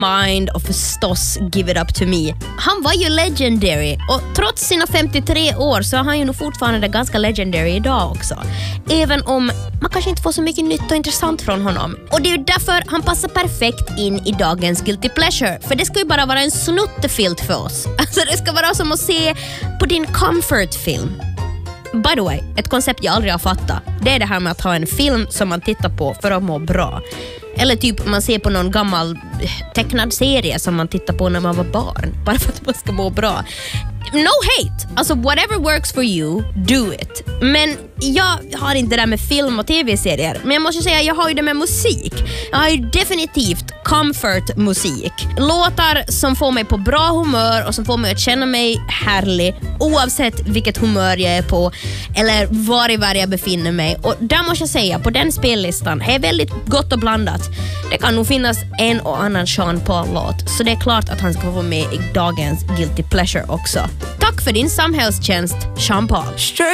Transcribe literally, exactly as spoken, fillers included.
Mind och förstås Give It Up To Me. Han var ju legendary och trots sina femtiotre år så är han ju nog fortfarande ganska legendary idag också. Även om man kanske inte får så mycket nytt och intressant från honom. Och det är ju därför han passar perfekt in i dagens Guilty Pleasure. För det ska ju bara vara en snuttefilt för oss. Alltså det ska vara som att se på din comfort-film. By the way, ett koncept jag aldrig har fattat. Det är det här med att ha en film som man tittar på för att må bra. Eller typ man ser på någon gammal tecknad serie som man tittar på när man var barn. Bara för att man ska må bra. No hate! Alltså whatever works for you, do it. Men jag har inte det där med film och tv-serier. Men jag måste säga, jag har ju det med musik. Jag har ju definitivt comfort-musik. Låtar som får mig på bra humör och som får mig att känna mig härlig oavsett vilket humör jag är på eller var i världen jag befinner mig. Och där måste jag säga, på den spellistan är väldigt gott och blandat. Det kan nog finnas en och annan Sean Paul-låt, så det är klart att han ska få vara med i dagens Guilty Pleasure också. Tack för din samhällstjänst, Sean Paul.